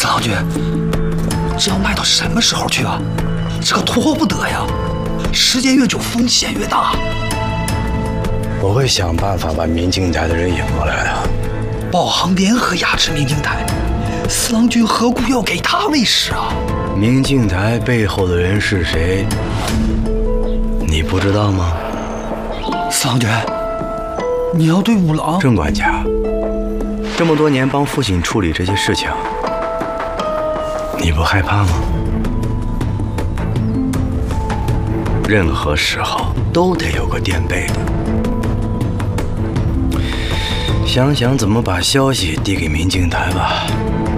四郎君，这要卖到什么时候去啊？这可拖不得呀！时间越久，风险越大。 我会想办法把明镜台的人引过来的。 宝行联合压制明镜台，四郎君何故要给他喂食啊？ 明镜台背后的人是谁？你不知道吗？ 四郎君，你要对五郎…… 郑管家，这么多年帮父亲处理这些事情，你不害怕吗？任何时候都得有个垫背的。想想怎么把消息递给明镜台吧。